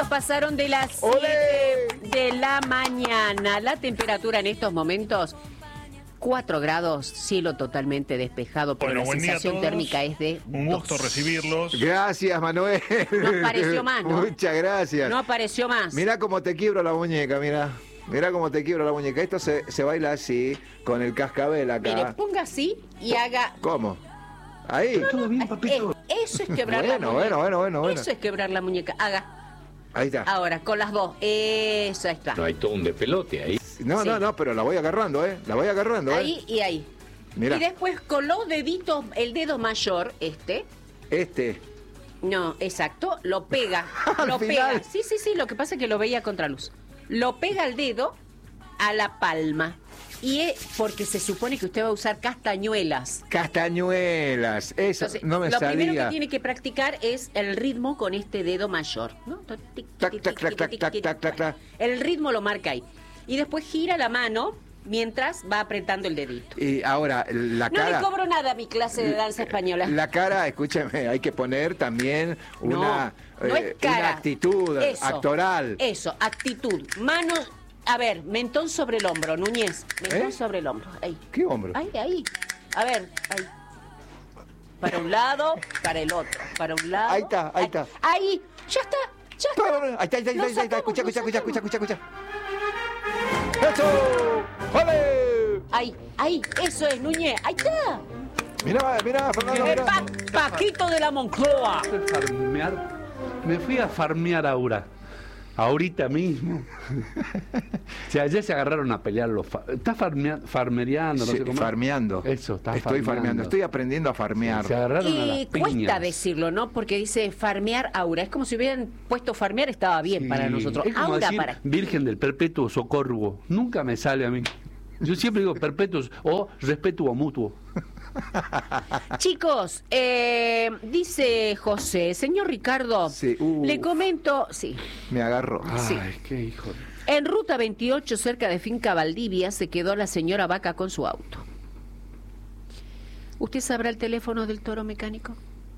pasaron de las 7 de la mañana. La temperatura en estos momentos, 4 grados, cielo totalmente despejado, pero Bueno, la buen día a sensación todos. térmica es de Un gusto 2. recibirlos. Gracias, Manuel. No apareció más, ¿no? Muchas gracias. No apareció más. Mirá cómo te quiebro la muñeca, mirá. Mirá cómo te quiebro la muñeca. Esto se baila así, con el cascabel acá. Mire, ponga así y haga... ¿Cómo? Ahí. Todo bien, papito. Eso es quebrar la muñeca. Bueno. Eso es quebrar la muñeca. Haga. Ahí está. Ahora, con las dos. Eso está. No hay todo un despelote ahí. No, Sí. no, pero la voy agarrando, ¿eh? La voy agarrando, Ahí y ahí. Mirá. Y después con los deditos, el dedo mayor, no, exacto, lo pega. Al Lo final. pega. Sí, lo que pasa es que lo veía a contraluz. Lo pega el dedo a la palma. Y es porque se supone que usted va a usar castañuelas. Castañuelas. Eso Entonces, no me lo primero que salía. tiene que practicar es el ritmo con este dedo mayor, ¿no? Tac, tac, tac, tac, tac, tac, tac, tac. El ritmo lo marca ahí. Y después gira la mano mientras va apretando el dedito. Y ahora, la No cara... le cobro nada a mi clase de danza española. La cara, escúcheme, hay que poner también una, no es cara. una actitud Eso, actoral. Eso, actitud. Manos, a ver, mentón sobre el hombro, Núñez. Mentón sobre el hombro. Ahí. ¿Qué hombro? Ahí. A ver, ahí. Para un lado, para el otro. Para un lado. Ahí está. Ahí. Ya está. Ahí está. Escucha. ¡Eso! ¡Vale! Ahí. Eso es, Núñez. Ahí está. Mirá, Fernando, mirá. Paquito de la Moncloa. Me fui a farmear ahorita mismo. O sea, ayer se agarraron a pelear los... ¿Estás farmereando? No Sí, sé cómo. farmeando. Eso, estás Estoy farmeando. Estoy aprendiendo a farmear. Se agarraron a las Y cuesta piñas. decirlo, ¿no? Porque dice farmear aura. Es como si hubieran puesto farmear, estaba bien Sí, para nosotros. Es como Aura decir para... Virgen del Perpetuo Socorro. Nunca me sale a mí. Yo siempre digo perpetuos o respeto mutuo. Chicos, dice José, señor Ricardo, Sí, le comento, sí, Me agarró. Sí. Ay, qué hijo de... en Ruta 28, cerca de Finca Valdivia, se quedó la señora Vaca con su auto. ¿Usted sabrá el teléfono del toro mecánico?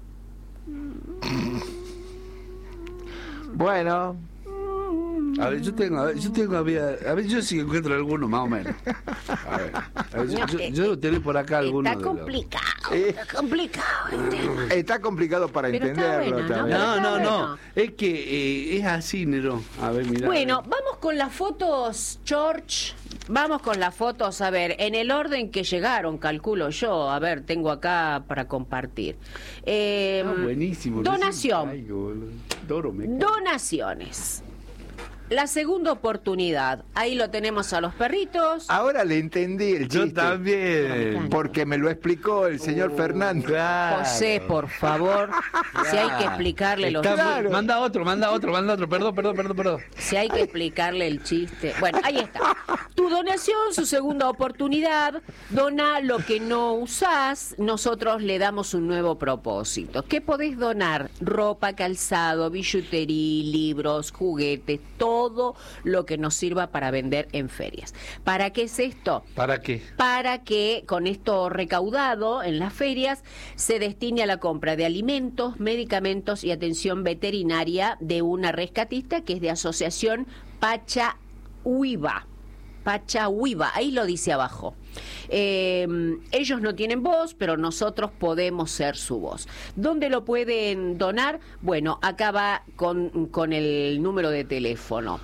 Bueno, A ver, yo sí encuentro alguno más o menos. A ver, yo lo tengo por acá alguno. Está complicado, ¿entiende? está complicado para Pero está entenderlo bueno, ¿no? también. Pero está No. bueno. Es que es así, Nero. A ver, mira. Bueno, vamos con las fotos, George. Vamos con las fotos, a ver, en el orden que llegaron, calculo yo. A ver, tengo acá para compartir. Buenísimo. Donación. Ay, boludo. Toro me cae. Donaciones. La segunda oportunidad. Ahí lo tenemos a los perritos. Ahora le entendí el chiste. Yo también. Porque me lo explicó el señor Fernando. Claro. José, por favor, si hay que explicarle los Está muy- chistes. Manda otro. Perdón. Si hay que explicarle el chiste. Bueno, ahí está. Tu donación, su segunda oportunidad. Dona lo que no usás. Nosotros le damos un nuevo propósito. ¿Qué podés donar? Ropa, calzado, billutería, libros, juguetes, todo lo que nos sirva para vender en ferias. ¿Para qué es esto? ¿Para qué? Para que con esto recaudado en las ferias se destine a la compra de alimentos, medicamentos y atención veterinaria de una rescatista que es de Asociación Pachahuiba. Ahí lo dice abajo. Ellos no tienen voz, pero nosotros podemos ser su voz. ¿Dónde lo pueden donar? Bueno, acá va con el número de teléfono.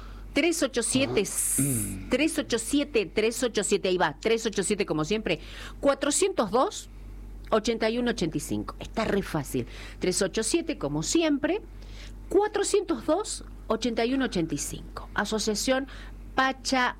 387, ahí va, 387 como siempre, 402 8185. Está re fácil. 387 como siempre, 402 8185. Asociación Pachahuiba.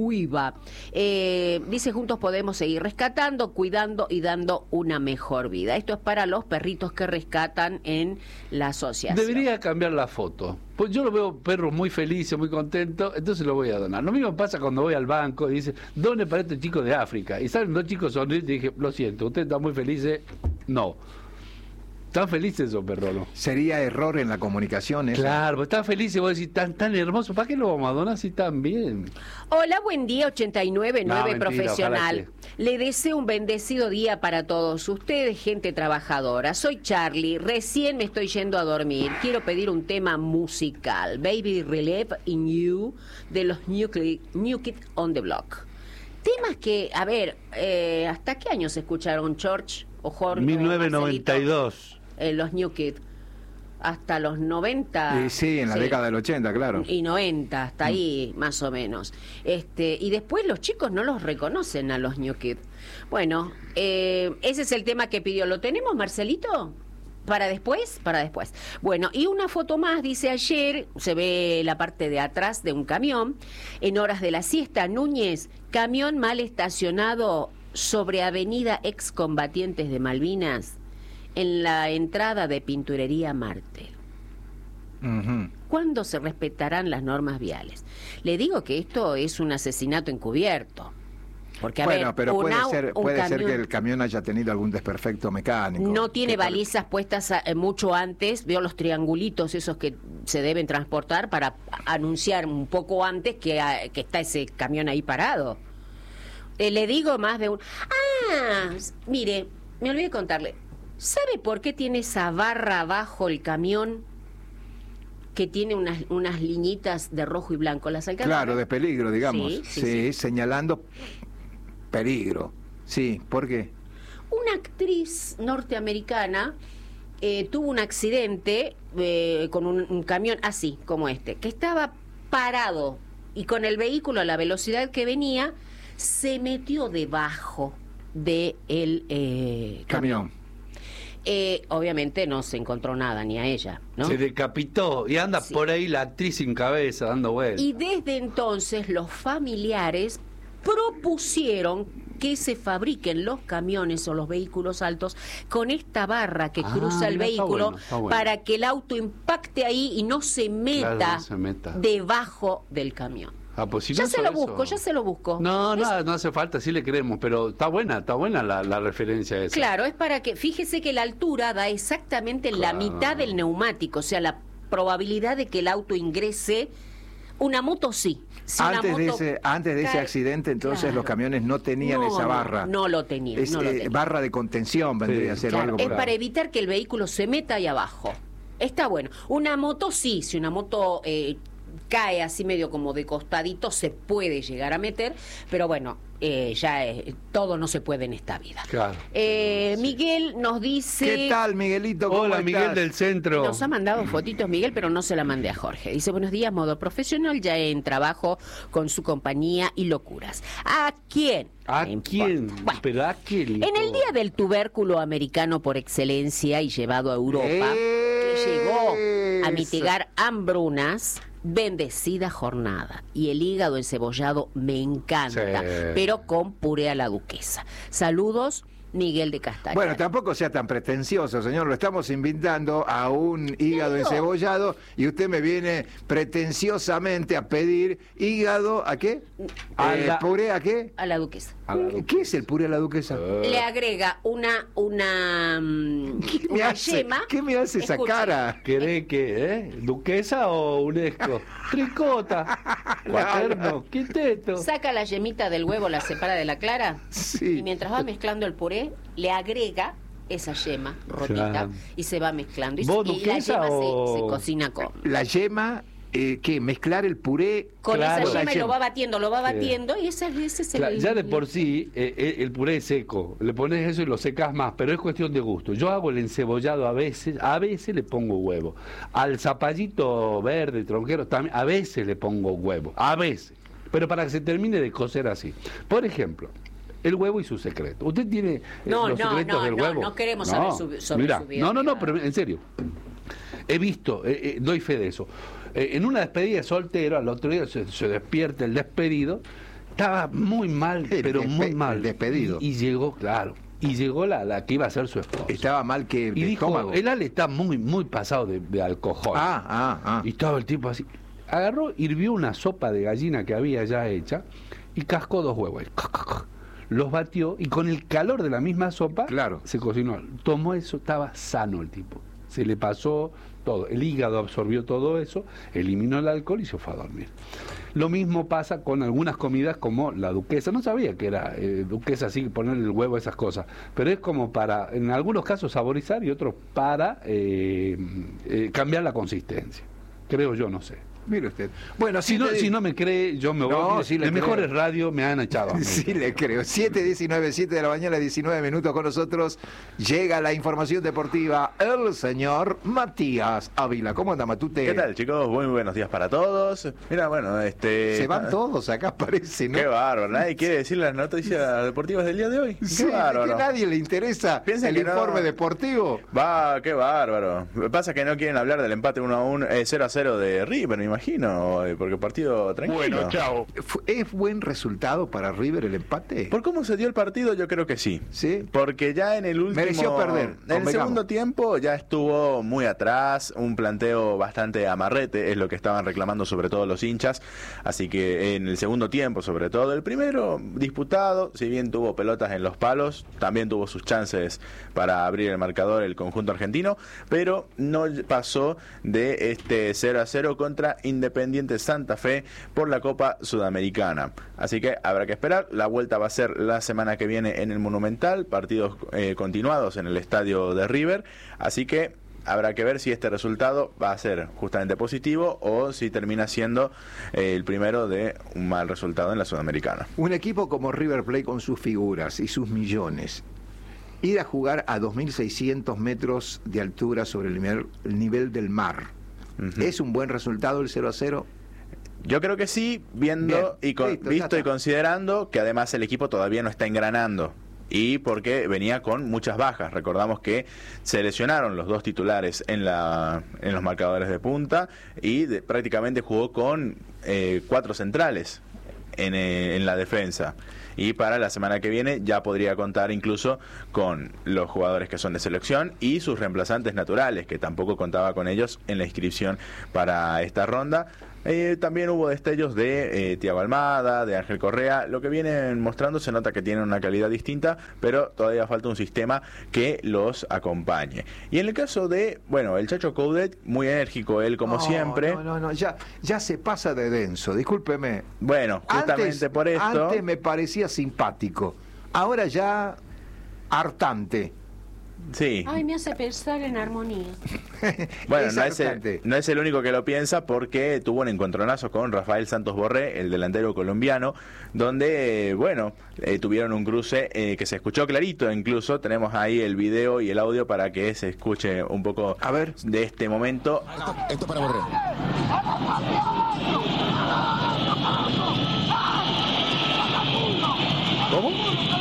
Dice, juntos podemos seguir rescatando, cuidando y dando una mejor vida. Esto es para los perritos que rescatan en la asociación. Debería cambiar la foto. Pues yo lo veo perros muy felices, muy contentos, entonces lo voy a donar. Lo mismo pasa cuando voy al banco y dice, done para este chico de África. Y salen dos chicos sonrientes y dije, lo siento, usted está muy feliz, no. Están felices esos perros, ¿no? Sería error en la comunicación eso. Claro, pues están felices, vos decís, tan hermosos, ¿para qué lo vamos a donar si están bien? Hola, buen día, 89.9 No, mentira, profesional. ojalá Le deseo un bendecido día para todos ustedes, gente trabajadora. Soy Charlie, recién me estoy yendo a dormir. Quiero pedir un tema musical, Baby Relief in You, de los New Kid on the Block. Temas que, a ver, ¿hasta qué año se escucharon, George o Jorge? 1992. Los New Kid. Hasta los 90. Sí, en la década del 80, claro. Y 90, hasta ahí, más o menos. Y después los chicos no los reconocen a los New Kid. Bueno, ese es el tema que pidió. ¿Lo tenemos, Marcelito? ¿Para después? Para después. Bueno, y una foto más, dice ayer, se ve la parte de atrás de un camión, en horas de la siesta, Núñez, camión mal estacionado sobre avenida Excombatientes de Malvinas, en la entrada de Pinturería Marte. Ujú. ¿Cuándo se respetarán las normas viales? Le digo que esto es un asesinato encubierto. Porque, a Bueno, ver, pero puede ser que camión el camión haya tenido algún desperfecto mecánico. no tiene Que tal- balizas puestas mucho antes. Veo los triangulitos esos que se deben transportar para anunciar un poco antes que está ese camión ahí parado. Le digo más de un... Ah, mire, me olvidé contarle. ¿Sabe por qué tiene esa barra abajo el camión que tiene unas liñitas de rojo y blanco? ¿Las alcanza? Claro, de peligro, digamos. Sí, Sí, sí, sí. señalando peligro. Sí, ¿por qué? Una actriz norteamericana tuvo un accidente con un camión así, como este, que estaba parado y con el vehículo a la velocidad que venía, se metió debajo del Camión. Obviamente no se encontró nada, ni a ella, ¿no? Se decapitó y anda Sí. por ahí la actriz sin cabeza dando vueltas. Y desde entonces los familiares propusieron que se fabriquen los camiones o los vehículos altos con esta barra que cruza el mira, está vehículo bueno, está bueno. para que el auto impacte ahí y no se meta, Claro, no se meta. debajo del camión. Ah, pues si Ya no se hizo lo eso- busco, ya se lo busco. No, Es- no hace falta, sí le creemos, pero está buena la referencia esa. Claro, es para que, fíjese que la altura da exactamente en la Claro. mitad del neumático, o sea, la probabilidad de que el auto ingrese, una moto sí. Si una Antes de moto ese cae- accidente, entonces Claro. los camiones no tenían No, esa barra. No lo tenían, Es, no lo tenían. barra de contención vendría a ser Claro, algo es por para ahí. evitar que el vehículo se meta ahí abajo. Está bueno. Una moto sí, si una moto cae así medio como de costadito, se puede llegar a meter, pero bueno, todo no se puede en esta vida. Claro. Miguel nos dice... ¿Qué tal, Miguelito? ¿Cómo Hola, Miguel estás? del Centro. Nos ha mandado fotitos, Miguel, pero no se la mandé a Jorge. Dice, buenos días, modo profesional, ya en trabajo con su compañía y locuras. ¿A quién? ¿A No importa. quién? Bueno, ¿Pero a quién? en el día del tubérculo americano por excelencia y llevado a Europa, que llegó a mitigar hambrunas, bendecida jornada. Y el hígado encebollado me encanta, Sí. pero con puré a la duquesa. Saludos, Miguel de Castañar. Bueno, tampoco sea tan pretencioso, señor. Lo estamos invitando a un hígado No. encebollado y usted me viene pretenciosamente a pedir hígado, ¿a qué? A la- ¿Puré a qué? A la duquesa. ¿Qué es el puré a la duquesa? Le agrega una ¿Qué me una hace, yema. ¿qué me hace esa Escuche, cara? ¿Querés que, duquesa o UNESCO? Tricota, cuaterno, quinteto. Saca la yemita del huevo, la separa de la clara Sí. y mientras va mezclando el puré, le agrega esa yema rotita Claro. y se va mezclando. Y, ¿Vos y la duquesa yema o- se cocina con La yema, ¿qué? Mezclar el puré Claro. esa la yema y lo va batiendo y ese es el... Claro, ya de por sí, el puré es seco. Le pones eso y lo secas más, pero es cuestión de gusto. Yo hago el encebollado a veces le pongo huevo. Al zapallito verde, tronquero, también, a veces le pongo huevo. A veces. Pero para que se termine de cocer así. Por ejemplo, el huevo y su secreto. ¿Usted tiene No, los no, secretos no, del no, huevo? no queremos saber sobre Mira, su vida no, privada. pero en serio. He visto, doy fe de eso. En una despedida de soltero, al otro día se despierta el despedido, estaba muy mal, pero muy mal. el despedido. Y llegó, claro, y llegó la que iba a ser su esposa. estaba mal que Y de dijo, estómago. el Ale está muy pasado de alcohol. Y estaba el tipo así. Agarró, hirvió una sopa de gallina que había ya hecha y cascó 2 huevos. los batió y con el calor de la misma sopa Claro. se cocinó. Tomó eso, estaba sano el tipo. Se le pasó todo. El hígado absorbió todo eso, eliminó el alcohol y se fue a dormir. Lo mismo pasa con algunas comidas como la duquesa. No sabía que era duquesa, así que ponerle el huevo a esas cosas. Pero es como para, en algunos casos, saborizar y otros para cambiar la consistencia. Creo yo, no sé. Mire usted. Bueno, Si no me cree, yo me voy. No, Mire, sí le en creo. Mejores Radio me han echado. a mí. Sí, le creo. 7:19, 7 de la mañana, 19 minutos con nosotros. Llega la información deportiva. El señor Matías Ávila. ¿Cómo anda, Matute? ¿Qué tal, chicos? Muy buenos días para todos. Mira, bueno, Se van todos acá, parece, ¿no? Qué bárbaro. Nadie quiere decir las noticias deportivas del día de hoy. Qué Sí, que bárbaro. a nadie le interesa Piensan el que no. informe deportivo. Va, qué bárbaro. Lo que pasa es que no quieren hablar del empate 0-0 de River, me imagino, porque partido tranquilo. ¿Es buen resultado para River el empate? Por cómo se dio el partido, yo creo que sí. Sí. Porque ya en el último... Mereció perder, En el convengamos. segundo tiempo ya estuvo muy atrás, un planteo bastante amarrete, es lo que estaban reclamando sobre todo los hinchas. Así que en el segundo tiempo, sobre todo el primero, disputado, si bien tuvo pelotas en los palos, también tuvo sus chances para abrir el marcador el conjunto argentino, pero no pasó de este 0-0 contra Independiente Santa Fe por la Copa Sudamericana. Así que habrá que esperar. La vuelta va a ser la semana que viene en el Monumental, partidos continuados en el estadio de River. Así que habrá que ver si este resultado va a ser justamente positivo o si termina siendo el primero de un mal resultado en la Sudamericana. Un equipo como River Plate con sus figuras y sus millones, ir a jugar a 2.600 metros de altura sobre el nivel del mar, Ujú. ¿es un buen resultado el 0-0? Yo creo que sí, viendo Bien, listo, ya visto y está. considerando que además el equipo todavía no está engranando. Y porque venía con muchas bajas. Recordamos que se lesionaron los dos titulares en los marcadores de punta y prácticamente jugó con 4 centrales en la defensa. Y para la semana que viene ya podría contar incluso con los jugadores que son de selección y sus reemplazantes naturales, que tampoco contaba con ellos en la inscripción para esta ronda. También hubo destellos de Thiago Almada, de Ángel Correa. Lo que vienen mostrando se nota que tienen una calidad distinta, pero todavía falta un sistema que los acompañe. Y en el caso de, bueno, el Chacho Coudet, muy enérgico él como siempre. No, ya se pasa de denso, discúlpeme. Bueno, justamente por esto... Antes me parecía simpático, ahora ya hartante. Sí. Ay, me hace pensar en armonía. Bueno, no hartante. es el único que lo piensa, porque tuvo un encontronazo con Rafael Santos Borré, el delantero colombiano, donde, tuvieron un cruce que se escuchó clarito. Incluso tenemos ahí el video y el audio para que se escuche un poco A ver. de este momento. Esto para Borré. ¿Cómo?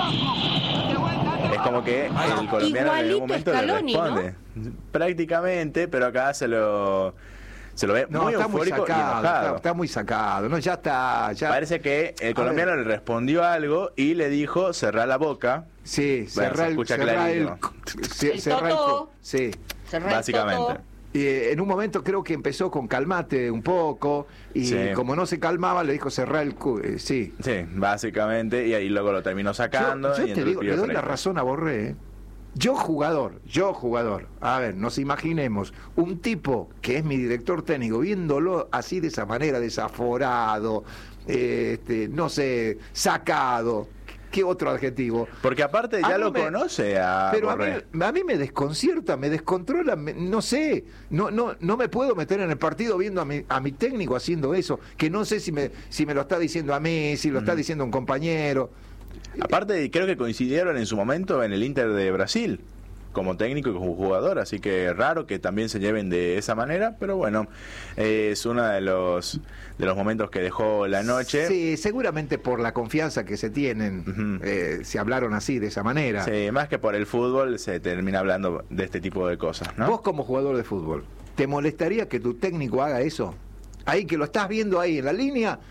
Es como que el colombiano en algún Igualito momento le Scaloni, responde. Prácticamente, pero acá se lo ve No, muy está muy eufórico y sacado, enojado. está muy sacado. No, ya está. Ya. Parece que el colombiano le respondió algo y le dijo: cerrá la boca. Sí, Bueno, se escucha clarito. totó. Sí. Cerrá el Básicamente. totó. Y en un momento creo que empezó con calmate un poco y Sí. como no se calmaba le dijo cerrar el sí. Sí, básicamente, y ahí luego lo terminó sacando. Yo y te entró digo, el le pibe doy la fresco. razón a Borré. Yo jugador. A ver, nos imaginemos un tipo que es mi director técnico viéndolo así de esa manera, desaforado, no sé, sacado. ¿Qué otro adjetivo? Porque aparte A ya mí lo me- conoce a Pero a Borré. mí me desconcierta, me descontrola, no sé, no me puedo meter en el partido viendo a mi técnico haciendo eso, que no sé si me lo está diciendo a mí, si lo está diciendo un compañero. Aparte, creo que coincidieron en su momento en el Inter de Brasil, como técnico y como jugador, así que raro que también se lleven de esa manera, pero bueno, es uno de los momentos que dejó la noche. Sí, seguramente por la confianza que se tienen, Ujú. se hablaron así, de esa manera. Sí, más que por el fútbol se termina hablando de este tipo de cosas, ¿no? Vos como jugador de fútbol, ¿te molestaría que tu técnico haga eso? Ahí que lo estás viendo ahí en la línea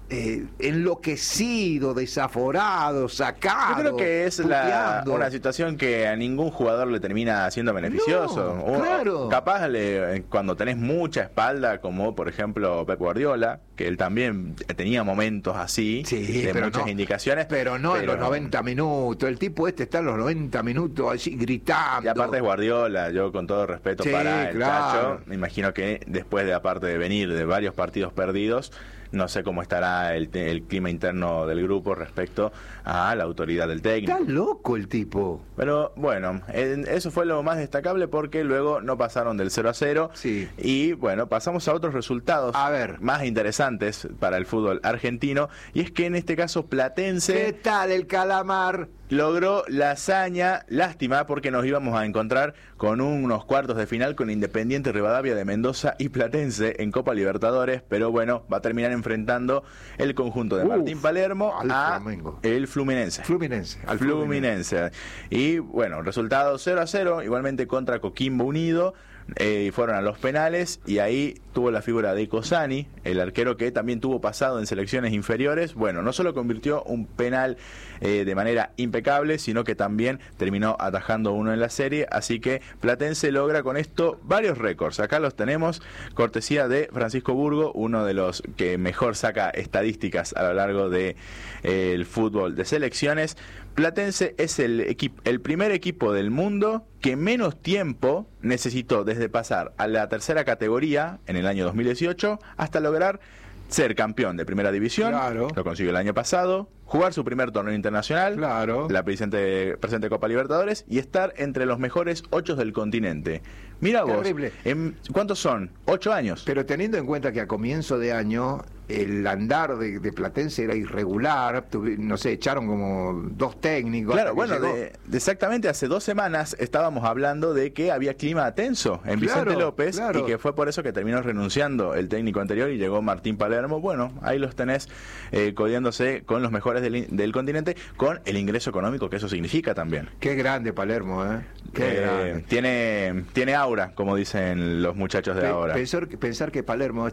enloquecido, desaforado, sacado. Yo creo que es una situación que a ningún jugador le termina siendo beneficioso. No, claro. Capaz cuando tenés mucha espalda, como por ejemplo Pep Guardiola, que él también tenía momentos así, de muchas indicaciones. Pero no en los 90 minutos. El tipo está en los 90 minutos así gritando. Y aparte es Guardiola, yo con todo respeto para el Chacho, me imagino que después de, aparte de venir de varios partidos perdidos, no sé cómo estará el clima interno del grupo respecto a la autoridad del técnico. Está loco el tipo. Pero bueno, eso fue lo más destacable porque luego no pasaron del 0-0. Sí. Y bueno, pasamos a otros resultados más interesantes para el fútbol argentino. Y es que en este caso Platense... ¿Qué tal el Calamar? Logró la hazaña, lástima porque nos íbamos a encontrar con unos cuartos de final con Independiente Rivadavia de Mendoza y Platense en Copa Libertadores, pero bueno, va a terminar enfrentando el conjunto de Martín Palermo a el Fluminense. Al Fluminense. Y bueno, resultado 0-0, igualmente contra Coquimbo Unido. Y fueron a los penales y ahí tuvo la figura de Cosani, el arquero que también tuvo pasado en selecciones inferiores. Bueno, no solo convirtió un penal de manera impecable, sino que también terminó atajando uno en la serie, así que Platense logra con esto varios récords. Acá los tenemos, cortesía de Francisco Burgo, uno de los que mejor saca estadísticas a lo largo de el fútbol de selecciones. Platense es el primer equipo del mundo que menos tiempo necesitó desde pasar a la tercera categoría en el año 2018 hasta lograr ser campeón de primera división. Claro. Lo consiguió el año pasado, jugar su primer torneo internacional, la presente Copa Libertadores y estar entre los mejores 8 del continente. Mira vos, ¿cuántos son? 8 años. Pero teniendo en cuenta que a comienzo de año el andar de Platense era irregular, no sé, echaron como 2 técnicos. Claro, bueno, exactamente hace 2 semanas estábamos hablando de que había clima tenso en Vicente López y que fue por eso que terminó renunciando el técnico anterior y llegó Martín Palermo. Bueno, ahí los tenés codiándose con los mejores del continente, con el ingreso económico que eso significa también. Qué grande Palermo, Qué grande. Tiene aura, como dicen los muchachos de ahora. Pensar que Palermo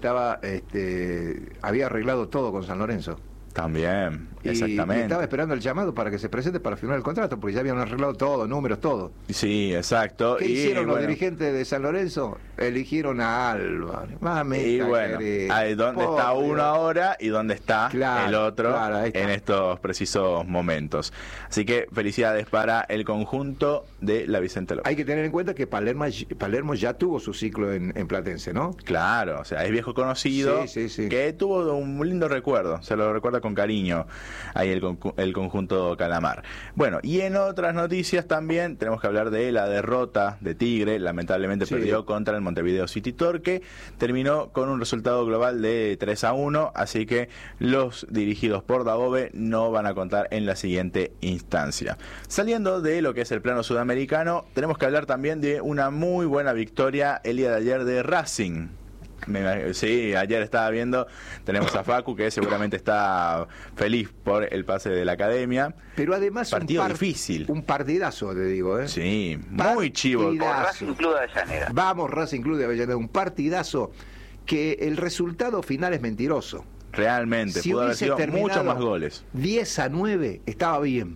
había arreglado todo con San Lorenzo. También, exactamente. Y estaba esperando el llamado para que se presente para firmar el contrato, porque ya habían arreglado todo, números, todo. Sí, exacto. ¿Qué hicieron los dirigentes de San Lorenzo? Eligieron a Álvarez. Y bueno, ahí donde está uno ahora y donde está el otro en estos precisos momentos. Así que felicidades para el conjunto de la Vicente López. Hay que tener en cuenta que Palermo ya tuvo su ciclo en Platense, ¿no? Claro, o sea, es viejo conocido, que tuvo un lindo recuerdo, se lo recuerda con cariño ahí el conjunto Calamar. Bueno, y en otras noticias también tenemos que hablar de la derrota de Tigre. Lamentablemente perdió contra el Montevideo City Torque, terminó con un resultado global de 3-1, así que los dirigidos por Dabove no van a contar en la siguiente instancia. Saliendo de lo que es el plano sudamericano, tenemos que hablar también de una muy buena victoria el día de ayer de Racing. Sí, ayer estaba viendo, tenemos a Facu que seguramente está feliz por el pase de la academia. Pero además difícil. Un partidazo, te digo, Sí, muy chivo. Racing Club de Avellaneda. Vamos, Racing Club de Avellaneda, un partidazo que el resultado final es mentiroso. Realmente, si pudo haber sido muchos más goles. 10-9 estaba bien.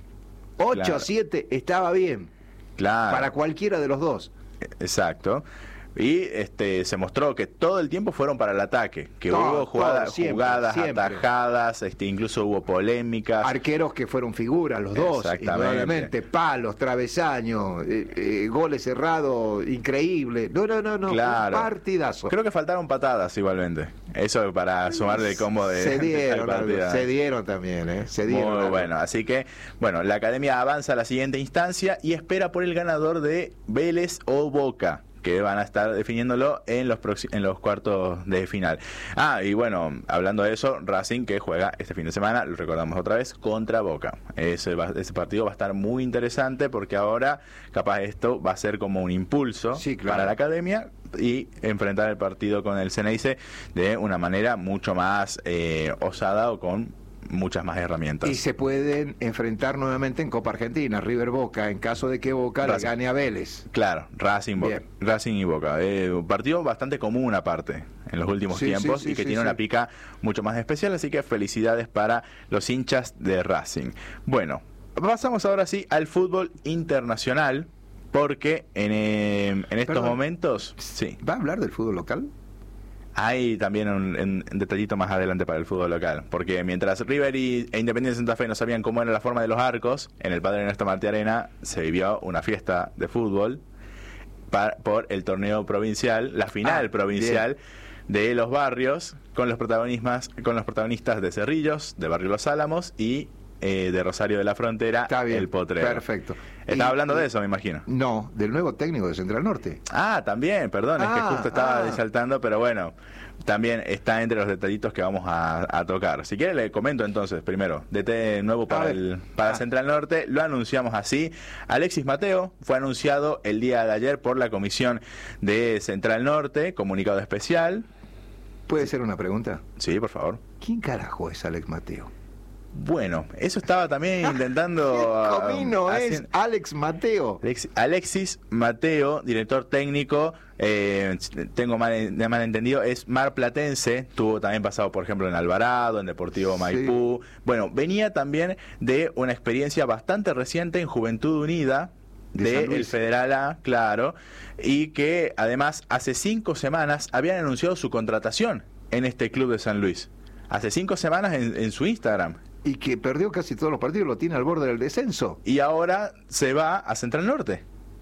8-7 estaba bien. Claro. Para cualquiera de los dos. Exacto. Y se mostró que todo el tiempo fueron para el ataque, que hubo jugadas, atajadas, incluso hubo polémicas. Arqueros que fueron figuras, los dos, indudablemente, palos, travesaños, goles cerrados, increíble. No, claro. Un partidazo. Creo que faltaron patadas igualmente. Eso para sumarle el combo de... Se dieron también, se dieron. Muy bueno, así que, bueno, la academia avanza a la siguiente instancia y espera por el ganador de Vélez o Boca, que van a estar definiéndolo en los cuartos de final. Y bueno, hablando de eso, Racing que juega este fin de semana, lo recordamos otra vez, contra Boca. Ese partido va a estar muy interesante porque ahora capaz esto va a ser como un impulso para la academia y enfrentar el partido con el Ceneice de una manera mucho más osada o con muchas más herramientas. Y se pueden enfrentar nuevamente en Copa Argentina, River Boca, en caso de que Boca le Racing. gane a Vélez. Claro, Racing Bien. y Boca. Un partido bastante común aparte en los últimos Sí, tiempos sí, y que sí, tiene sí. una pica mucho más especial, así que felicidades para los hinchas de Racing. Bueno, pasamos ahora sí al fútbol internacional, porque en estos Perdón. momentos, sí, ¿Va a hablar del fútbol local? hay también un detallito más adelante para el fútbol local, porque mientras River e Independiente Santa Fe no sabían cómo era la forma de los arcos, en el Padre Ernesto Martí Arena se vivió una fiesta de fútbol por el torneo provincial, la final provincial de los barrios, con los protagonistas de Cerrillos, de Barrio Los Álamos y de Rosario de la Frontera, Está bien, el Potrero. perfecto. Estaba Y- hablando de eso, me imagino. No, del nuevo técnico de Central Norte. Ah, también, perdón, es que justo estaba ah. desaltando, pero bueno, también está entre los detallitos que vamos a tocar. Si quiere le comento entonces, primero, DT nuevo para, ver. Central Norte, lo anunciamos así. Alexis Mateo fue anunciado el día de ayer por la comisión de Central Norte, comunicado especial. ¿Puede ser una pregunta? Sí, por favor. ¿Quién carajo es Alex Mateo? Bueno, eso estaba también intentando... ¿Qué comino es haciendo- Alex Mateo? Alexis Mateo, director técnico, tengo mal entendido, es marplatense, tuvo también pasado por ejemplo en Alvarado, en Deportivo Sí. Maipú, bueno, venía también de una experiencia bastante reciente en Juventud Unida, De San de Luis. el Federal A, claro, y que además hace 5 semanas habían anunciado su contratación en este club de San Luis. Hace 5 semanas en su Instagram. Y que perdió casi todos los partidos, lo tiene al borde del descenso. Y ahora se va a Central Norte.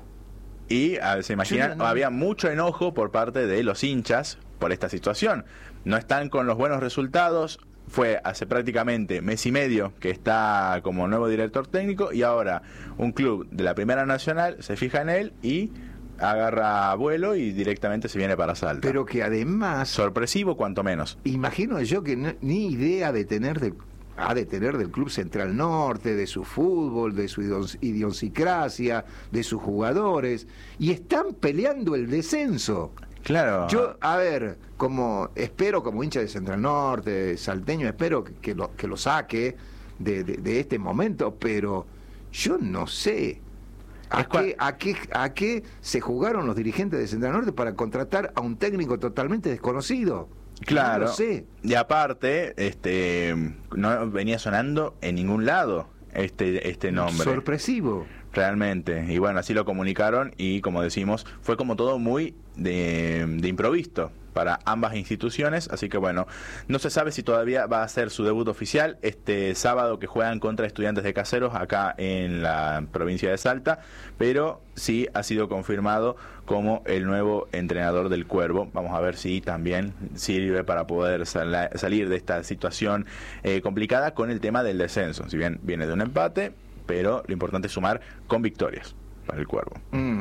Y se imaginan, Yo no- había mucho enojo por parte de los hinchas por esta situación. No están con los buenos resultados. Fue hace prácticamente mes y medio que está como nuevo director técnico y ahora un club de la Primera Nacional se fija en él y agarra vuelo y directamente se viene para Salta. Pero que además, Sorpresivo cuanto menos. imagino yo que ni idea ha de tener del Club Central Norte, de su fútbol, de su idiosincrasia, de sus jugadores, y están peleando el descenso. Claro. Yo, a ver, espero como hincha de Central Norte, de salteño, espero que lo saque de este momento, pero yo no sé Es cua- a qué se jugaron los dirigentes de Central Norte para contratar a un técnico totalmente desconocido. Claro. No lo sé. Y aparte, no venía sonando en ningún lado este nombre. Sorpresivo. Realmente. Y bueno, así lo comunicaron y como decimos, fue como todo muy de improviso para ambas instituciones, así que bueno, no se sabe si todavía va a hacer su debut oficial este sábado que juegan contra Estudiantes de Caseros acá en la provincia de Salta, pero sí ha sido confirmado como el nuevo entrenador del Cuervo. Vamos a ver si también sirve para poder salir de esta situación complicada con el tema del descenso, si bien viene de un empate, pero lo importante es sumar con victorias para el Cuervo.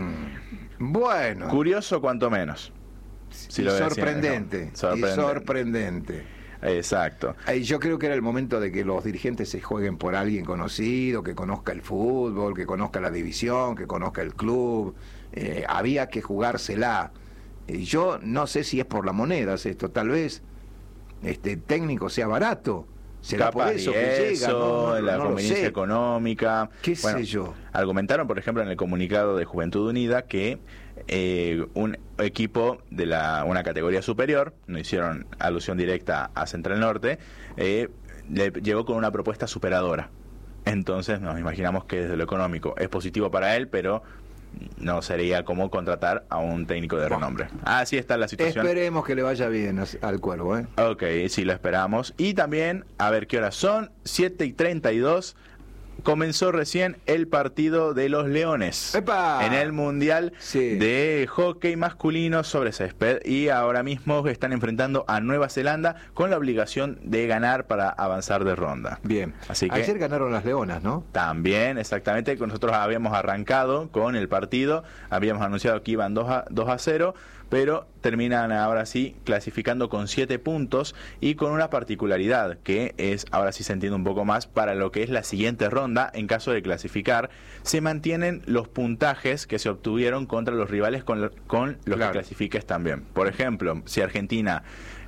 Bueno. Curioso cuanto menos. Si Y lo decía, sorprendente. ¿no? Sorprendente. Y sorprendente. Exacto. Yo creo que era el momento de que los dirigentes se jueguen por alguien conocido, que conozca el fútbol, que conozca la división, que conozca el club. Había que jugársela. Yo no sé si es por la moneda esto, tal vez este técnico sea barato. ¿Será por Capaz eso y que llega? No, la no lo conveniencia sé. económica. ¿Qué Bueno, sé yo? Argumentaron, por ejemplo, en el comunicado de Juventud Unida que un equipo de una categoría superior, no hicieron alusión directa a Central Norte, le llegó con una propuesta superadora. Entonces nos imaginamos que desde lo económico es positivo para él, pero no sería como contratar a un técnico de renombre. Así está la situación. Esperemos que le vaya bien al Cuervo, ¿eh? Ok, sí, lo esperamos. Y también, a ver qué horas son, 7:32. Comenzó recién el partido de los Leones ¡Epa! en el Mundial Sí. de Hockey Masculino sobre césped, y ahora mismo están enfrentando a Nueva Zelanda con la obligación de ganar para avanzar de ronda. Bien. Así que Ayer ganaron las Leonas, ¿no? también, exactamente, nosotros habíamos arrancado con el partido, habíamos anunciado que iban 2-0, pero terminan ahora sí clasificando con 7 puntos y con una particularidad que es, ahora sí se entiende un poco más, para lo que es la siguiente ronda. En caso de clasificar, se mantienen los puntajes que se obtuvieron contra los rivales con los Claro. que clasifiques también. Por ejemplo, si Argentina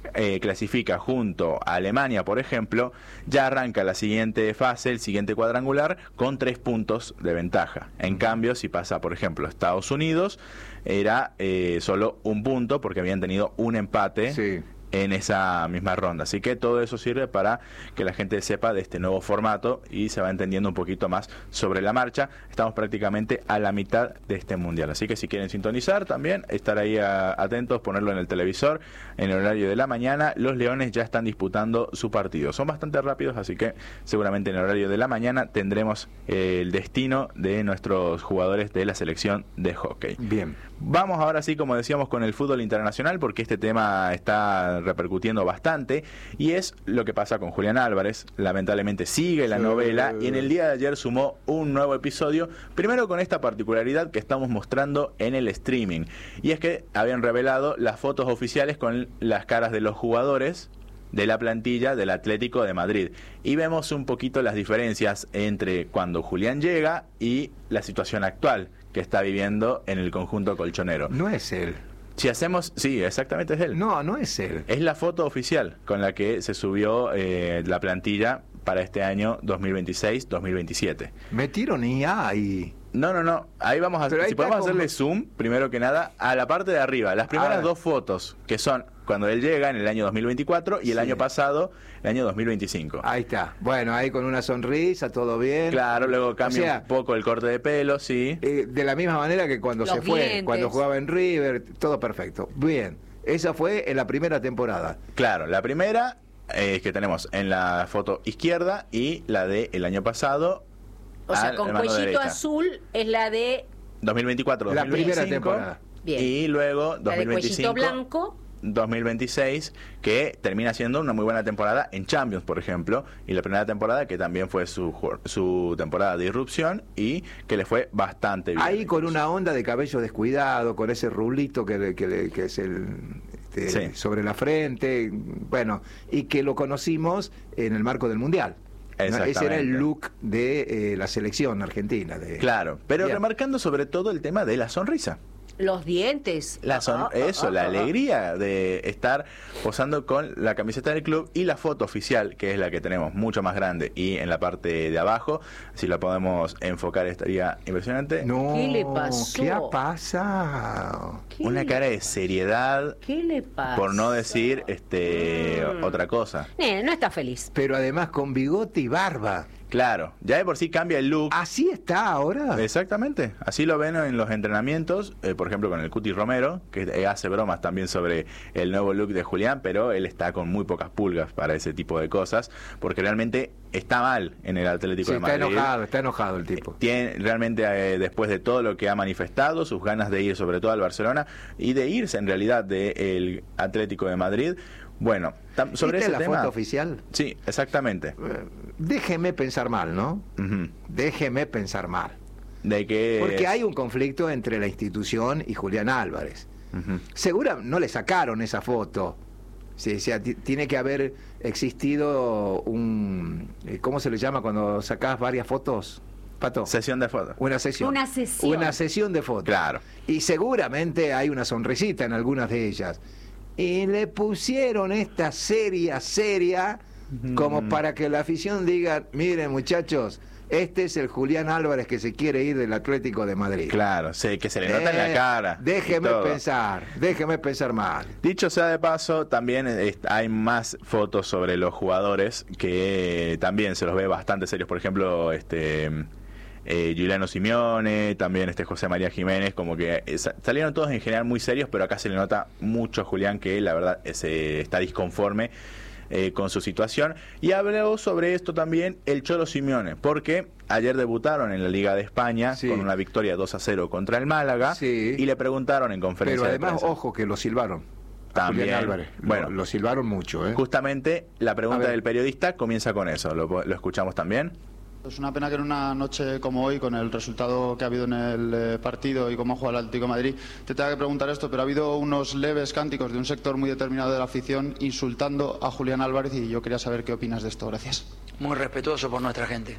clasifica junto a Alemania, por ejemplo, ya arranca la siguiente fase, el siguiente cuadrangular, con 3 puntos de ventaja. En cambio, si pasa, por ejemplo, Estados Unidos, era solo 1 punto porque habían tenido un empate. Sí. En esa misma ronda. Así que todo eso sirve para que la gente sepa de este nuevo formato y se va entendiendo un poquito más sobre la marcha. Estamos prácticamente a la mitad de este mundial. Así que si quieren sintonizar también, estar ahí atentos, ponerlo en el televisor, en el horario de la mañana. Los Leones ya están disputando su partido. Son bastante rápidos, así que seguramente en el horario de la mañana tendremos el destino de nuestros jugadores de la selección de hockey. Bien. Vamos ahora sí, como decíamos, con el fútbol internacional, porque este tema está repercutiendo bastante, y es lo que pasa con Julián Álvarez. Lamentablemente sigue la novela, y en el día de ayer sumó un nuevo episodio, primero con esta particularidad que estamos mostrando en el streaming, y es que habían revelado las fotos oficiales con las caras de los jugadores de la plantilla del Atlético de Madrid, y vemos un poquito las diferencias entre cuando Julián llega y la situación actual que está viviendo en el conjunto colchonero. No es él. Si hacemos, sí, exactamente es él. No, no es él. Es la foto oficial con la que se subió la plantilla para este año 2026-2027. Metieron IA ahí. No. Ahí vamos a, si podemos hacerle zoom, primero que nada, a la parte de arriba. Las primeras 2 fotos, que son cuando él llega en el año 2024 y el año pasado, el año 2025. Ahí está. Bueno, ahí con una sonrisa, todo bien. Claro, luego cambia un poco el corte de pelo, sí. De la misma manera que cuando se fue, dientes. cuando jugaba en River, todo perfecto. Bien. Esa fue en la primera temporada. Claro, la primera es que tenemos en la foto izquierda y la del año pasado. O sea, con cuellito derecha. azul es la de 2024, La 2025, primera temporada. Bien. Y luego la de 2025, cuellito blanco. 2026, que termina siendo una muy buena temporada en Champions, por ejemplo, y la primera temporada que también fue su temporada de irrupción y que le fue bastante bien. Ahí con una onda de cabello descuidado, con ese rulito que es el Sí. sobre la frente, bueno, y que lo conocimos en el marco del Mundial. Exactamente. Ese era el look de la selección argentina. Claro, pero Bien. remarcando sobre todo el tema de la sonrisa. Los dientes. La alegría de estar posando con la camiseta del club y la foto oficial, que es la que tenemos mucho más grande y en la parte de abajo, si la podemos enfocar estaría impresionante. No, ¿Qué le pasó? ¿Qué ha pasado? ¿Qué Una le- cara de seriedad, ¿Qué le pasa? por no decir otra cosa. No está feliz. Pero además con bigote y barba. Claro, ya de por sí cambia el look. ¿Así está ahora? Exactamente, así lo ven en los entrenamientos, por ejemplo con el Cuti Romero, que hace bromas también sobre el nuevo look de Julián, pero él está con muy pocas pulgas para ese tipo de cosas, porque realmente está mal en el Atlético Sí, de Madrid. está enojado el tipo. Tiene realmente, después de todo lo que ha manifestado, sus ganas de ir sobre todo al Barcelona y de irse en realidad del Atlético de Madrid. Bueno, sobre ¿Viste ese la tema. foto oficial? Sí, exactamente. Déjeme pensar mal, ¿no? Ujú. Déjeme pensar mal. De que Porque hay un conflicto entre la institución y Julián Álvarez. Ujú. Segura, no le sacaron esa foto. Sí, o sea, tiene que haber existido un... ¿Cómo se le llama cuando sacás varias fotos, Pato? Sesión de fotos. Una sesión. Una sesión. Una sesión de fotos. Claro. Y seguramente hay una sonrisita en algunas de ellas. Y le pusieron esta seria, como para que la afición diga, miren muchachos, este es el Julián Álvarez que se quiere ir del Atlético de Madrid. Claro, que se le nota en la cara. Déjeme y todo. pensar mal. Dicho sea de paso, también hay más fotos sobre los jugadores que también se los ve bastante serios. Por ejemplo, Giuliano Simeone, también José María Jiménez, como que salieron todos en general muy serios, pero acá se le nota mucho a Julián que la verdad está disconforme con su situación. Y habló sobre esto también el Cholo Simeone, porque ayer debutaron en la Liga de España Sí. con una victoria 2-0 contra el Málaga, Sí. y le preguntaron en conferencia Pero de además, prensa. ojo, que lo silbaron. a También. Julián Álvarez. Bueno. Lo silbaron mucho, ¿eh? Justamente la A pregunta ver. del periodista comienza con eso. ¿Lo escuchamos también? Es una pena que en una noche como hoy, con el resultado que ha habido en el partido y cómo ha jugado el Atlético de Madrid, te tenga que preguntar esto, pero ha habido unos leves cánticos de un sector muy determinado de la afición insultando a Julián Álvarez y yo quería saber qué opinas de esto. Gracias. Muy respetuoso por nuestra gente.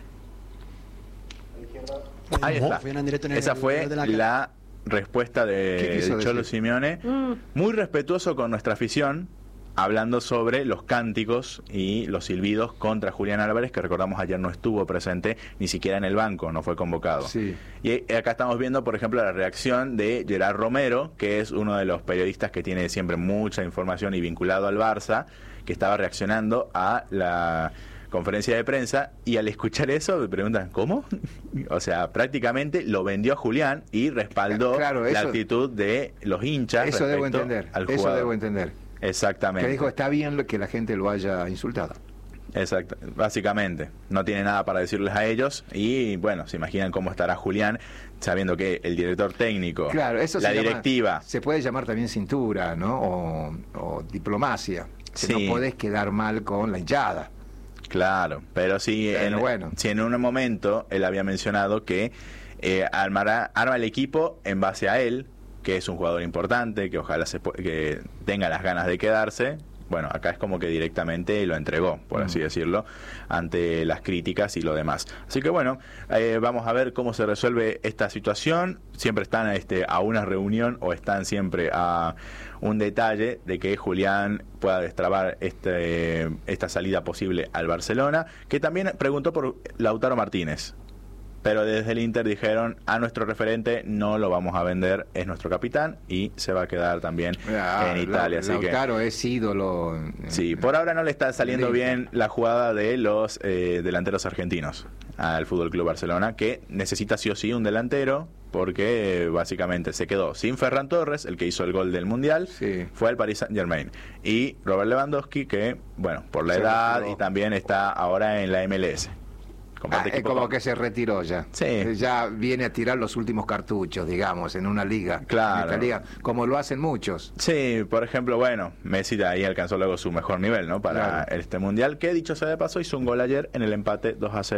Ahí está. Viene en directo en el- Esa fue de la- la respuesta ¿Qué de quiso Cholo decir? Simeone. Muy respetuoso con nuestra afición, hablando sobre los cánticos y los silbidos contra Julián Álvarez, que recordamos ayer no estuvo presente ni siquiera en el banco, no fue convocado. Sí. Y acá estamos viendo, por ejemplo, la reacción de Gerard Romero, que es uno de los periodistas que tiene siempre mucha información y vinculado al Barça, que estaba reaccionando a la conferencia de prensa, y al escuchar eso me preguntan, ¿cómo? O sea, prácticamente lo vendió a Julián y respaldó Claro, eso, la actitud de los hinchas. Eso debo respecto entender. al Eso jugador. debo entender. Exactamente. Que dijo, está bien que la gente lo haya insultado. Exacto, básicamente. No tiene nada para decirles a ellos y bueno, se imaginan cómo estará Julián sabiendo que el director técnico, Claro, eso la se llama- directiva... se puede llamar también cintura, ¿no? O diplomacia. Que Sí. no podés quedar mal con la hinchada. Claro, pero sí, Pero bueno. si en un momento él había mencionado que arma el equipo en base a él, que es un jugador importante, que ojalá que tenga las ganas de quedarse. Bueno, acá es como que directamente lo entregó, por así decirlo, ante las críticas y lo demás. Así que bueno, vamos a ver cómo se resuelve esta situación. Siempre están a una reunión o están siempre a un detalle de que Julián pueda destrabar esta salida posible al Barcelona, que también preguntó por Lautaro Martínez. Pero desde el Inter dijeron, a nuestro referente no lo vamos a vender, es nuestro capitán y se va a quedar también en Italia. Así Lautaro es ídolo. sí, por ahora no le está saliendo Listo. bien la jugada de los delanteros argentinos al Fútbol Club Barcelona, que necesita sí o sí un delantero, porque básicamente se quedó sin Ferran Torres, el que hizo el gol del Mundial, Sí. fue al Paris Saint-Germain, y Robert Lewandowski, que, bueno, por la Se edad retiró. y también está ahora en la MLS. Comparte Es equipo como con- que se retiró ya. Sí. Ya viene a tirar los últimos cartuchos, digamos, en una liga. Claro. En esta liga, como lo hacen muchos. Sí, por ejemplo, bueno, Messi de ahí alcanzó luego su mejor nivel, ¿no? Para Claro. este Mundial, que dicho sea de paso, hizo un gol ayer en el empate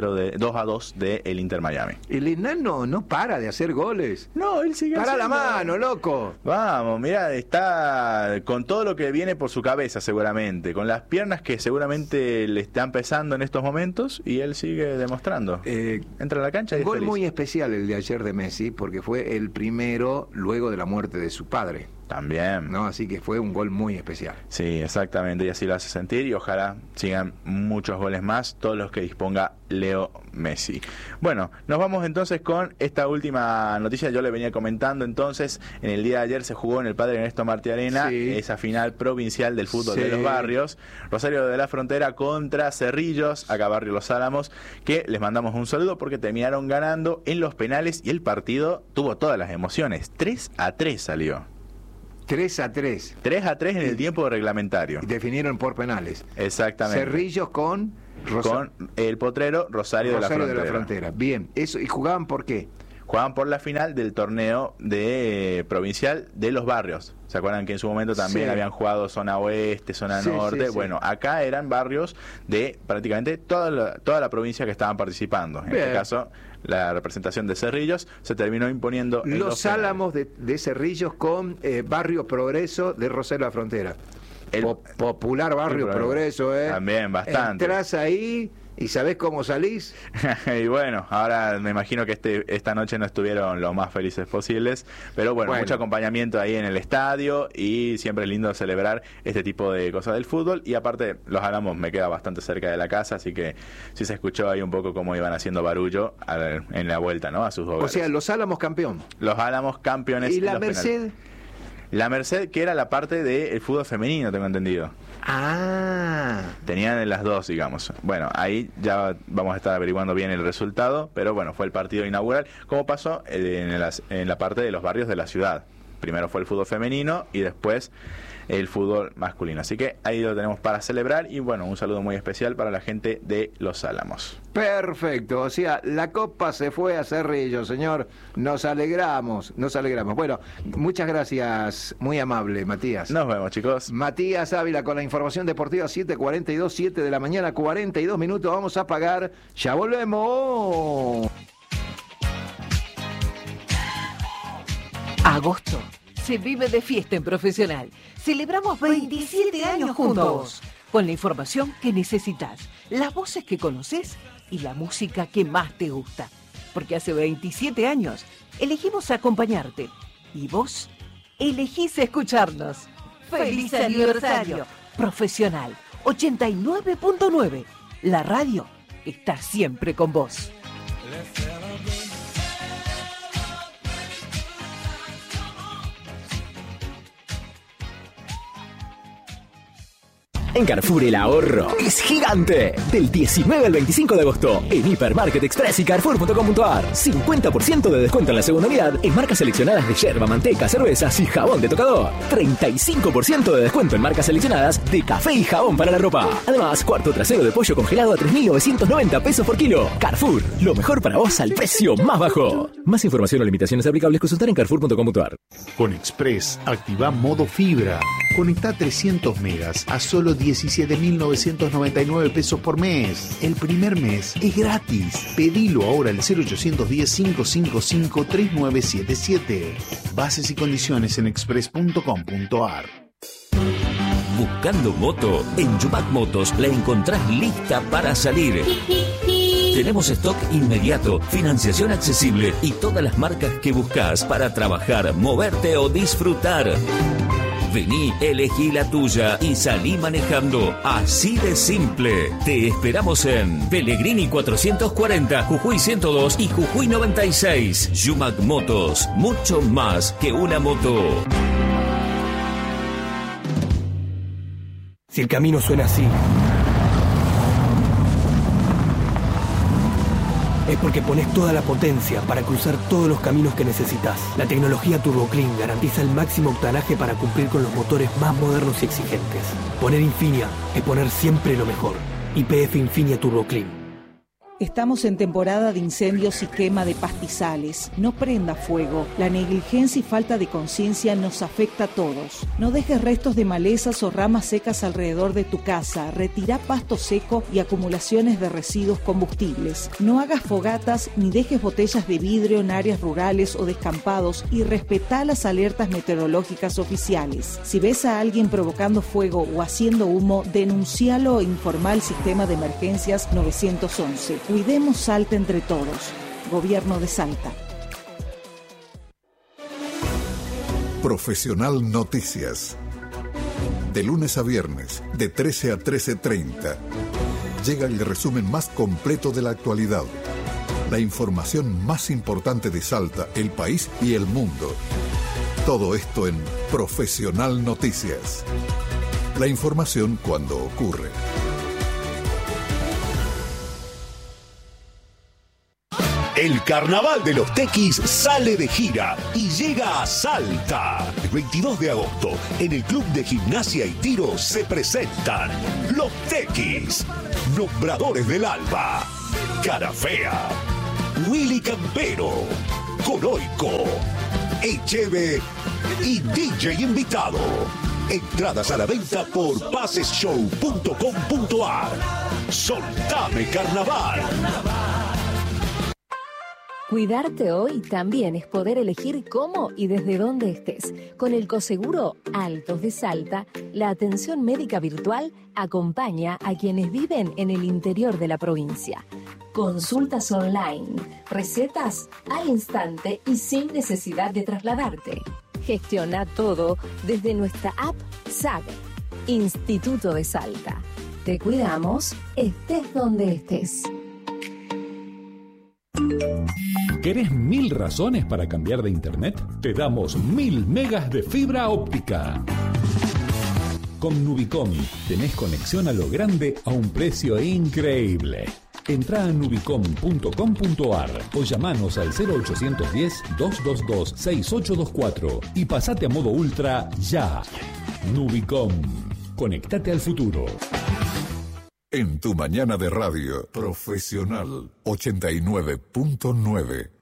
2-2 de el Inter Miami. El enano no para de hacer goles. No, él sigue Para la haciendo- mano, loco. Vamos, mira, está con todo lo que viene por su cabeza seguramente, con las piernas que seguramente le están pesando en estos momentos y él sigue demostrando. Entra a la cancha y Un es gol feliz. muy especial el de ayer de Messi, porque fue el primero luego de la muerte de su padre, También. ¿no? Así que fue un gol muy especial. Sí, exactamente, y así lo hace sentir y ojalá sigan muchos goles más, todos los que disponga Leo Messi. Bueno, nos vamos entonces con esta última noticia. Yo le venía comentando entonces, en el día de ayer se jugó en el Padre Ernesto Martí Arena, Sí. esa final provincial del fútbol Sí. de los barrios, Rosario de la Frontera contra Cerrillos, acá Barrio Los Álamos, que les mandamos un saludo porque terminaron ganando en los penales y el partido tuvo todas las emociones, 3-3 salió. 3-3. 3-3 en el tiempo reglamentario. Y definieron por penales. Exactamente. Cerrillos con Con el potrero Rosario de la Frontera. Bien, eso. ¿Y jugaban por qué? Jugaban por la final del torneo de provincial de los barrios. ¿Se acuerdan que en su momento también Sí. habían jugado zona oeste, zona Sí, norte? sí, sí. Bueno, acá eran barrios de prácticamente toda la provincia que estaban participando. En Bien. este caso, la representación de Cerrillos se terminó imponiendo en Los penales. Álamos de Cerrillos con Barrio Progreso de Rosario de la Frontera. El- Popular Barrio el- Progreso, ¿eh? También, bastante. Entrás ahí y ¿sabés cómo salís? Y bueno, ahora me imagino que esta noche no estuvieron lo más felices posibles, pero bueno, Bueno. mucho acompañamiento ahí en el estadio y siempre es lindo celebrar este tipo de cosas del fútbol y aparte Los Álamos me queda bastante cerca de la casa, así que sí se escuchó ahí un poco cómo iban haciendo barullo en la vuelta, ¿no? A sus O hogares. sea, Los Álamos campeón. Los Álamos campeones. ¿Y en la los penales. Merced? La Merced, que era la parte del fútbol femenino, tengo entendido. Ah, Tenían las dos, digamos. Bueno, ahí ya vamos a estar averiguando bien el resultado, pero bueno, fue el partido inaugural. ¿Cómo pasó en la parte de los barrios de la ciudad? Primero fue el fútbol femenino y después el fútbol masculino. Así que ahí lo tenemos para celebrar y bueno, un saludo muy especial para la gente de Los Álamos. perfecto. O sea, la copa se fue a Cerrillo, señor. Nos alegramos, nos alegramos. Bueno, muchas gracias, muy amable, Matías. Nos vemos, chicos. Matías Ávila con la información deportiva, 7:42, 7 de la mañana, 42 minutos. Vamos a pagar. Ya volvemos. Agosto se vive de fiesta en Profesional. Celebramos 27 años juntos. Con la información que necesitas, las voces que conoces y la música que más te gusta. Porque hace 27 años elegimos acompañarte. Y vos elegís escucharnos. ¡Feliz aniversario! Profesional 89.9. La radio está siempre con vos. En Carrefour el ahorro es gigante. Del 19 al 25 de agosto en Hipermarket Express y Carrefour.com.ar. 50% de descuento en la segunda unidad en marcas seleccionadas de yerba, manteca, cervezas y jabón de tocador. 35% de descuento en marcas seleccionadas de café y jabón para la ropa. Además, cuarto trasero de pollo congelado a 3.990 pesos por kilo. Carrefour, lo mejor para vos al precio más bajo. Más información o limitaciones aplicables consultar en Carrefour.com.ar. Con Express, activa modo fibra. Conecta 300 megas a solo 17.999 pesos por mes. El primer mes es gratis. Pedilo ahora al 0810-555-3977. Bases y condiciones en express.com.ar. Buscando moto, en Yumac Motos la encontrás lista para salir. Tenemos stock inmediato, financiación accesible y todas las marcas que buscas para trabajar, moverte o disfrutar. Vení, elegí la tuya y salí manejando. Así de simple. Te esperamos en Pellegrini 440, Jujuy 102 y Jujuy 96. Yumac Motos, mucho más que una moto. Si el camino suena así, es porque pones toda la potencia para cruzar todos los caminos que necesitas. La tecnología Turbo Clean garantiza el máximo octanaje para cumplir con los motores más modernos y exigentes. Poner Infinia es poner siempre lo mejor. YPF Infinia Turbo Clean. Estamos en temporada de incendios y quema de pastizales. No prenda fuego. La negligencia y falta de conciencia nos afecta a todos. No dejes restos de malezas o ramas secas alrededor de tu casa. Retira pasto seco y acumulaciones de residuos combustibles. No hagas fogatas ni dejes botellas de vidrio en áreas rurales o descampados y respetá las alertas meteorológicas oficiales. Si ves a alguien provocando fuego o haciendo humo, denuncialo e informa al sistema de emergencias 911. Cuidemos Salta entre todos. Gobierno de Salta. Profesional Noticias. De lunes a viernes, de 13 a 13:30. Llega el resumen más completo de la actualidad. La información más importante de Salta, el país y el mundo. Todo esto en Profesional Noticias. La información cuando ocurre. El Carnaval de los Tequis sale de gira y llega a Salta. El 22 de agosto, en el Club de Gimnasia y Tiro se presentan los Tequis, Nombradores del Alba, Cara Fea, Willy Campero, Coroico, Echeve y DJ invitado. Entradas a la venta por pasesshow.com.ar. Soltame Carnaval. Cuidarte hoy también es poder elegir cómo y desde dónde estés. Con el Coseguro Altos de Salta, la atención médica virtual acompaña a quienes viven en el interior de la provincia. Consultas online, recetas al instante y sin necesidad de trasladarte. Gestiona todo desde nuestra app SAG, Instituto de Salta. Te cuidamos, estés donde estés. ¿Querés 1000 razones para cambiar de internet? Te damos 1000 megas de fibra óptica. Con Nubicom tenés conexión a lo grande a un precio increíble. Entrá a nubicom.com.ar o llamanos al 0810-222-6824 y pasate a modo ultra ya. Nubicom. Conectate al futuro. En tu mañana de radio, Profesional 89.9.